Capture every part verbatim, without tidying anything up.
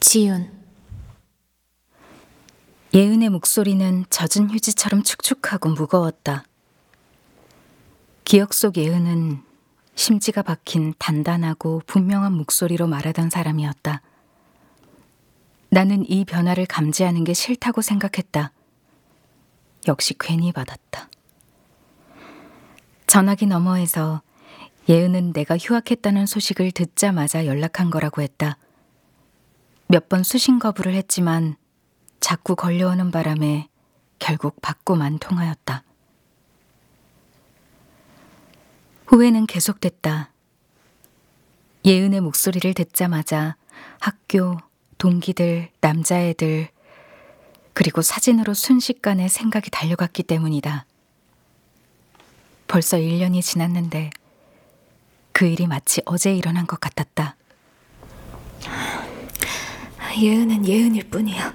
지윤. 예은의 목소리는 젖은 휴지처럼 축축하고 무거웠다. 기억 속 예은은 심지가 박힌 단단하고 분명한 목소리로 말하던 사람이었다. 나는 이 변화를 감지하는 게 싫다고 생각했다. 역시 괜히 받았다. 전화기 너머에서 예은은 내가 휴학했다는 소식을 듣자마자 연락한 거라고 했다. 몇 번 수신 거부를 했지만 자꾸 걸려오는 바람에 결국 받고만 통하였다. 후회는 계속됐다. 예은의 목소리를 듣자마자 학교, 동기들, 남자애들, 그리고 사진으로 순식간에 생각이 달려갔기 때문이다. 벌써 일 년이 지났는데 그 일이 마치 어제 일어난 것 같았다. 예은은 예은일 뿐이야.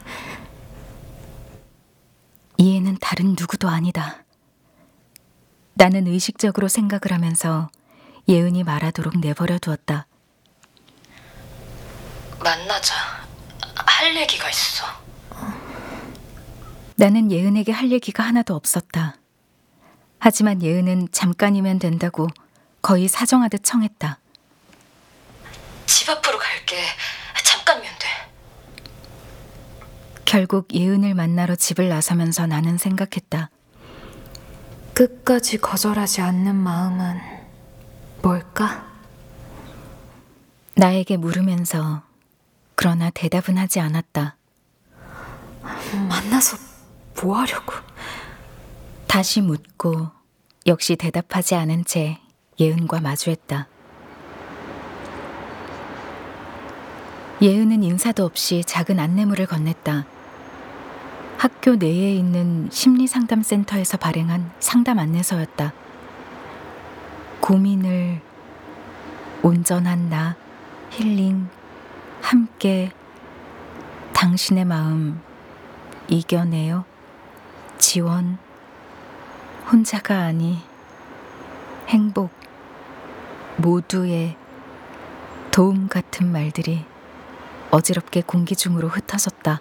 이 애는 다른 누구도 아니다. 나는 의식적으로 생각을 하면서 예은이 말하도록 내버려 두었다. 만나자. 할 얘기가 있어. 나는 예은에게 할 얘기가 하나도 없었다. 하지만 예은은 잠깐이면 된다고 거의 사정하듯 청했다. 집 앞으로 갈게. 잠깐이면 돼. 결국 예은을 만나러 집을 나서면서 나는 생각했다. 끝까지 거절하지 않는 마음은 뭘까? 나에게 물으면서 그러나 대답은 하지 않았다. 만나서 뭐 하려고? 다시 묻고 역시 대답하지 않은 채 예은과 마주했다. 예은은 인사도 없이 작은 안내물을 건넸다. 학교 내에 있는 심리상담센터에서 발행한 상담 안내서였다. 고민을 온전한 나, 힐링, 함께, 당신의 마음 이겨내요, 지원, 혼자가 아니, 행복, 모두의 도움 같은 말들이 어지럽게 공기 중으로 흩어졌다.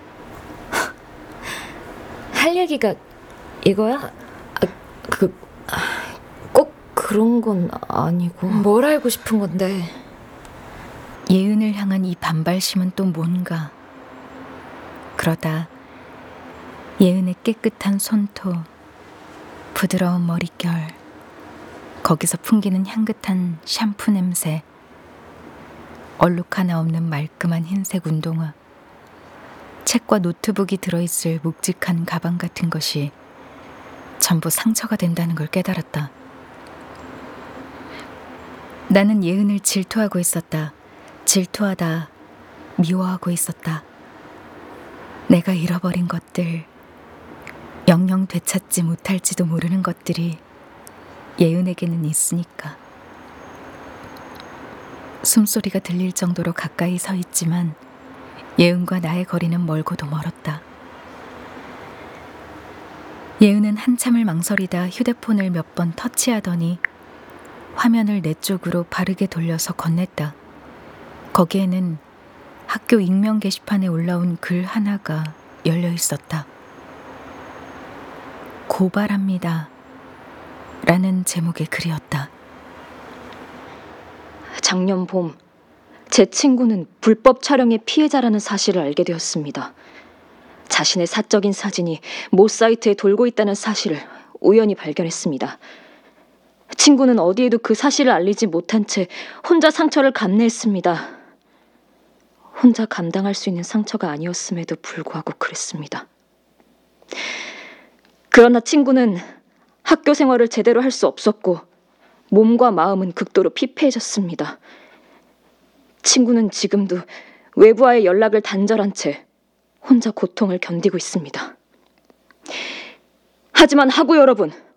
할 얘기가 이거야? 아, 그, 꼭 그런 건 아니고. 뭘 알고 싶은 건데? 예은을 향한 이 반발심은 또 뭔가. 그러다 예은의 깨끗한 손톱, 부드러운 머릿결, 거기서 풍기는 향긋한 샴푸 냄새, 얼룩 하나 없는 말끔한 흰색 운동화, 책과 노트북이 들어있을 묵직한 가방 같은 것이 전부 상처가 된다는 걸 깨달았다. 나는 예은을 질투하고 있었다. 질투하다 미워하고 있었다. 내가 잃어버린 것들, 영영 되찾지 못할지도 모르는 것들이 예은에게는 있으니까. 숨소리가 들릴 정도로 가까이 서 있지만 예은과 나의 거리는 멀고도 멀었다. 예은은 한참을 망설이다 휴대폰을 몇 번 터치하더니 화면을 내 쪽으로 바르게 돌려서 건넸다. 거기에는 학교 익명 게시판에 올라온 글 하나가 열려 있었다. 고발합니다. 라는 제목의 글이었다. 작년 봄, 제 친구는 불법 촬영의 피해자라는 사실을 알게 되었습니다. 자신의 사적인 사진이 모 사이트에 돌고 있다는 사실을 우연히 발견했습니다. 친구는 어디에도 그 사실을 알리지 못한 채 혼자 상처를 감내했습니다. 혼자 감당할 수 있는 상처가 아니었음에도 불구하고 그랬습니다. 그러나 친구는 학교 생활을 제대로 할 수 없었고 몸과 마음은 극도로 피폐해졌습니다. 친구는 지금도 외부와의 연락을 단절한 채 혼자 고통을 견디고 있습니다. 하지만 하고 여러분,